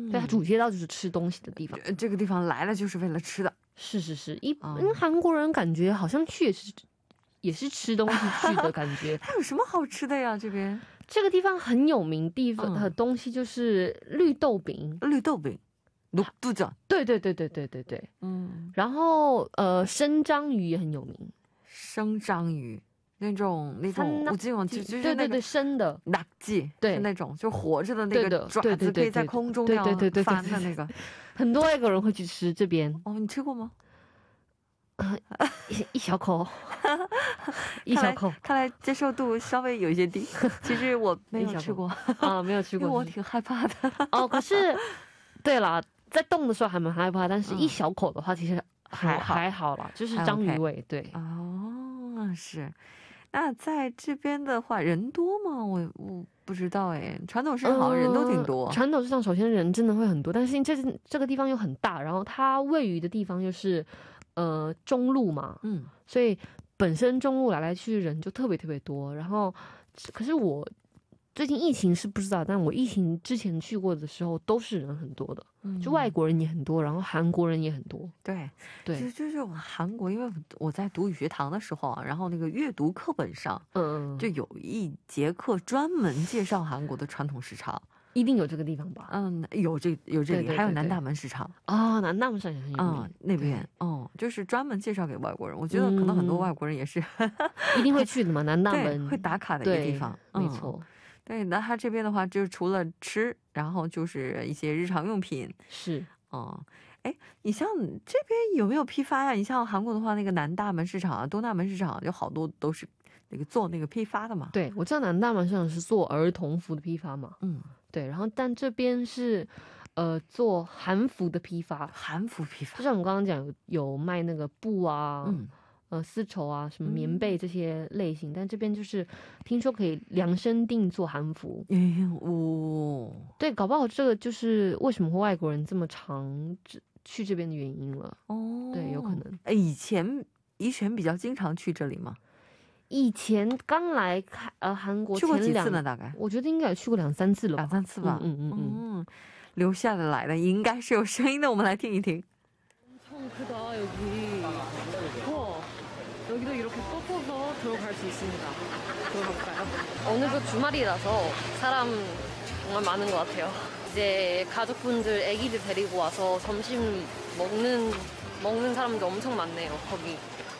对，它主街道就是吃东西的地方。 这个地方来了就是为了吃的。 是，韩国人感觉好像去也是吃东西去的感觉。 它有什么好吃的呀？这边这个地方很有名地方的东西就是绿豆饼， 녹두전。 对，然后生章鱼也很有名， 生章鱼那种我记得就是那个生的 낙지， 对， 是那种就活着的那个爪子可以在空中那样翻的那个， 很多外国人会去吃这边。 哦，你吃过吗？ 一小口一小口， 看来接受度稍微有一些低。其实我没有吃过啊，没有吃过， 因为我挺害怕的。 哦，可是对了，在动的时候还蛮害怕，但是一小口的话其实还好啦，就是章鱼味。对， 哦，是。那在这边的话人多吗？我不知道哎，传统市场好像人都挺多。 传统市场首先人真的会很多，但是这个地方又很大，然后它位于的地方又是中路嘛，所以本身中路来来去人就特别特别多。然后可是我最近疫情是不知道，但我疫情之前去过的时候都是人很多的，就外国人也很多，然后韩国人也很多。 对，就是韩国，因为我在读语学堂的时候啊，然后那个阅读课本上就有一节课专门介绍韩国的传统市场。 一定有这个地方吧？ 有这里，还有南大门市场啊，南大门市场也很有名。 那边就是专门介绍给外国人，我觉得可能很多外国人也是一定会去的嘛，南大门会打卡的一个地方。 没错。 对，那它这边的话，就除了吃，然后就是一些日常用品。 是， 哎，你像这边有没有批发呀？你像韩国的话，那个南大门市场啊、东大门市场，有好多都是那个做那个批发的嘛。 对，我知道南大门市场是做儿童服的批发嘛。对，然后但这边是做韩服的批发，就像我们刚刚讲有卖那个布啊。丝绸啊，什么棉被这些类型，但这边就是听说可以量身定做韩服。对，搞不好这个就是为什么外国人这么常去这边的原因了。对，有可能。 以前怡璇比较经常去这里吗？ 以前刚来韩国去过几次呢？大概我觉得应该也去过2-3次了吧。 2-3次吧。留下来的应该是有声音的，我们来听一听。 여기도 이렇게 꺾어서 들어갈 수 있습니다. 들어가볼까요? 오늘도 주말이라서 사람 정말 많은 것 같아요. 이제 가족분들, 애기들 데리고 와서 점심 먹는 사람도 엄청 많네요. 거기.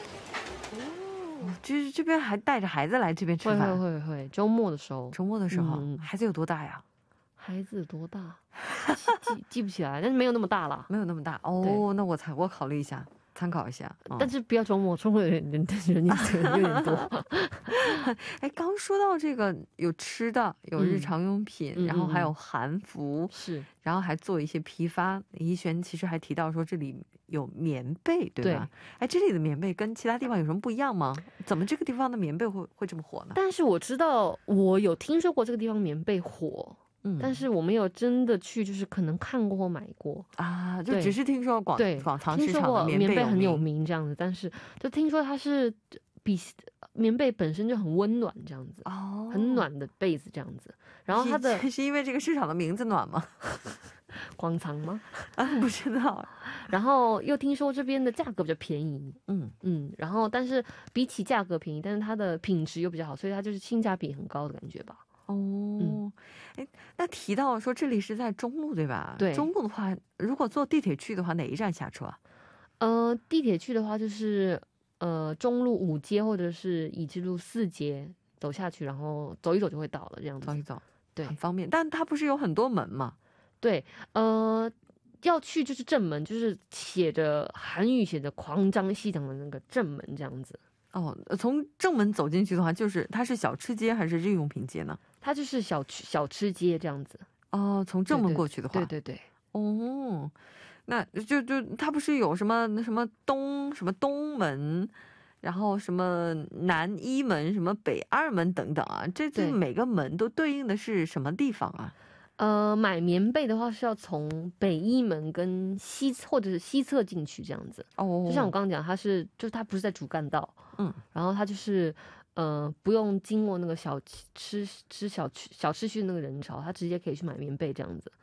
就是这边还带着孩子来这边吃饭。 会周末的时候。 孩子有多大呀？ 孩子多大？记不起来，但是没有那么大了。 没有那么大那我考虑一下。参考一下， 但是不要周末有点人有点多。 哎，刚说到这个有吃的，有日常用品，然后还有韩服， 是， 然后还做一些批发。怡璇其实还提到说这里有棉被，对吧？哎，这里的棉被跟其他地方有什么不一样吗？怎么这个地方的棉被会这么火呢？但是我知道，我有听说过这个地方棉被火。但是我没有真的去，就是可能看过或买过啊，就只是听说广藏市场的棉被很有名这样子，但是就听说它是比棉被本身就很温暖这样子，很暖的被子这样子。然后它的是因为这个市场的名字暖吗？ 广藏吗？ 不知道。 然后又听说这边的价格比较便宜，然后但是比起价格便宜，但是它的品质又比较好，所以它就是性价比很高的感觉吧。 那提到说这里是在中路对吧？对，中路的话，如果坐地铁去的话，哪一站下车？ 地铁去的话就是中路5街或者是已知路4街走下去，然后走一走就会到了，这样子。走一走，对，很方便。但它不是有很多门吗？对，要去就是正门，就是写着韩语写着광장西장的那个正门这样子。从正门走进去的话，就是它是小吃街还是日用品街呢？它就是小吃街这样子。从正门过去的话，对。那就它不是有什么东门，然后什么南一门、什么北2门等等啊？这每个门都对应的是什么地方啊？买棉被的话是要从北1门跟或者是西侧进去这样子。就像我刚刚讲，它不是在主干道，然后它就是不用经过那个小吃区那个人潮，它直接可以去买棉被这样子。